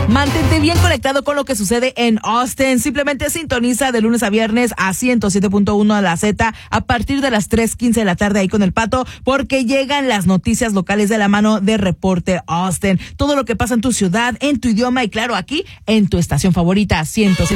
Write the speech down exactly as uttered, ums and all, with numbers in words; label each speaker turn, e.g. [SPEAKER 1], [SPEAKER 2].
[SPEAKER 1] Mantente bien conectado con lo que sucede en Austin. Simplemente sintoniza de lunes a viernes a ciento siete punto uno a la Z a partir de las tres quince de la tarde ahí con el Pato, porque llegan las noticias locales de la mano de Reporte Austin. Todo lo que pasa en tu ciudad, en tu idioma y claro, aquí en tu estación favorita, ciento siete.